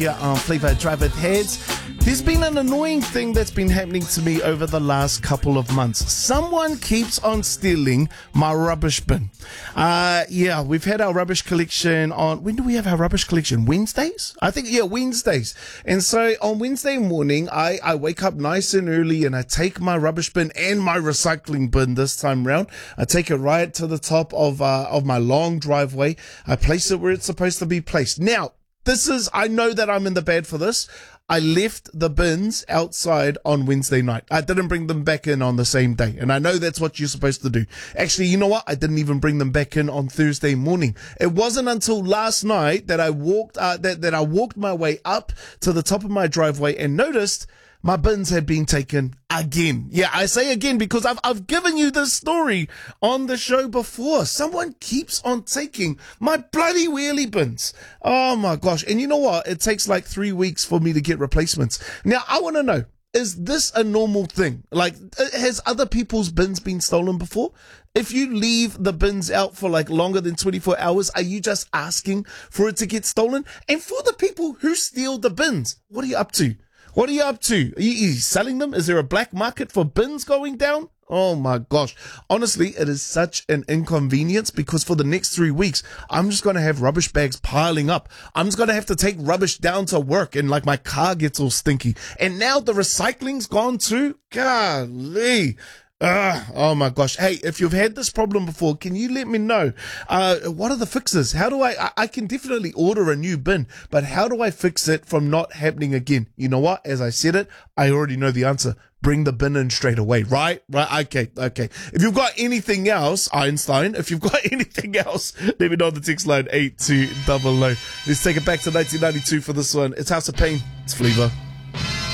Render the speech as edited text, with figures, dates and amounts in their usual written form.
here on Flavor Drive With Heads. There's been an annoying thing that's been happening to me over the last couple of months. Someone keeps on stealing my rubbish bin. We've had our rubbish collection on... When do we have our rubbish collection? Wednesdays? I think, Wednesdays. And so on Wednesday morning, I wake up nice and early and I take my rubbish bin and my recycling bin this time round. I take it right to the top of my long driveway. I place it where it's supposed to be placed. Now, I know that I'm in the bad for this. I left the bins outside on Wednesday night. I didn't bring them back in on the same day. And I know that's what you're supposed to do. Actually, you know what? I didn't even bring them back in on Thursday morning. It wasn't until last night that I walked my way up to the top of my driveway and noticed my bins had been taken again. Yeah, I say again because I've given you this story on the show before. Someone keeps on taking my bloody wheelie bins. Oh my gosh. And you know what? It takes like 3 weeks for me to get replacements. Now, I want to know, is this a normal thing? Like, has other people's bins been stolen before? If you leave the bins out for like longer than 24 hours, are you just asking for it to get stolen? And for the people who steal the bins, what are you up to? What are you up to? Are you selling them? Is there a black market for bins going down? Oh my gosh. Honestly, it is such an inconvenience because for the next 3 weeks, I'm just going to have rubbish bags piling up. I'm just going to have to take rubbish down to work and like my car gets all stinky. And now the recycling's gone too? Golly. Oh my gosh. Hey, if you've had this problem before, can you let me know? What are the fixes? How do I can definitely order a new bin, but how do I fix it from not happening again? You know what? As I said it, I already know the answer. Bring the bin in straight away, right? Okay. If you've got anything else, Einstein, if you've got anything else, let me know on the text line 8200. Let's take it back to 1992 for this one. It's House of Pain. It's Flavor.